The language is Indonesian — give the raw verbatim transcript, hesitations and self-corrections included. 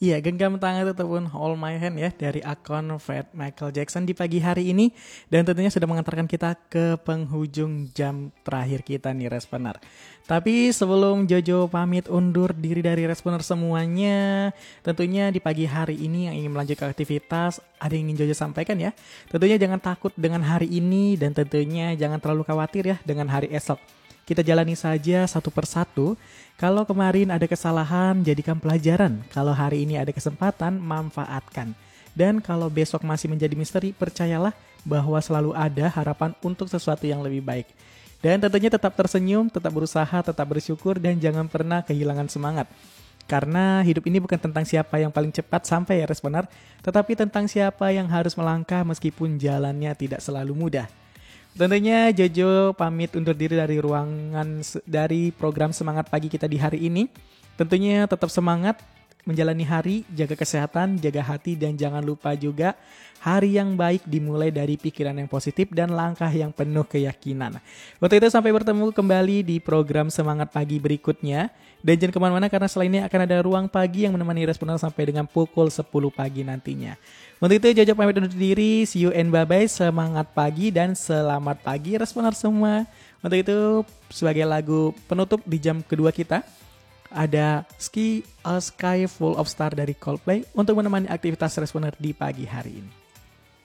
Iya, genggam tangan ataupun hold my hand ya dari akun Fred Michael Jackson di pagi hari ini. Dan tentunya sudah mengantarkan kita ke penghujung jam terakhir kita nih Responer. Tapi sebelum Jojo pamit undur diri dari Responer semuanya, tentunya di pagi hari ini yang ingin melanjutkan aktivitas, ada yang ingin Jojo sampaikan ya. Tentunya jangan takut dengan hari ini dan tentunya jangan terlalu khawatir ya dengan hari esok. Kita jalani saja satu persatu. Kalau kemarin ada kesalahan, jadikan pelajaran. Kalau hari ini ada kesempatan, manfaatkan. Dan kalau besok masih menjadi misteri, percayalah bahwa selalu ada harapan untuk sesuatu yang lebih baik. Dan tentunya tetap tersenyum, tetap berusaha, tetap bersyukur, dan jangan pernah kehilangan semangat. Karena hidup ini bukan tentang siapa yang paling cepat sampai ya Responer, tetapi tentang siapa yang harus melangkah meskipun jalannya tidak selalu mudah. Tentunya Jojo pamit undur diri dari ruangan dari program Semangat Pagi kita di hari ini. Tentunya tetap semangat menjalani hari, jaga kesehatan, jaga hati, dan jangan lupa juga hari yang baik dimulai dari pikiran yang positif dan langkah yang penuh keyakinan. Untuk itu sampai bertemu kembali di program Semangat Pagi berikutnya. Dan jangan kemana-mana karena setelah ini akan ada ruang pagi yang menemani Responer sampai dengan pukul sepuluh pagi nantinya. Untuk itu Jojo pamit undur diri, see you and bye-bye, semangat pagi dan selamat pagi Responer semua. Untuk itu sebagai lagu penutup di jam kedua kita, ada Ski A Sky Full of Star dari Coldplay untuk menemani aktivitas Responer di pagi hari ini.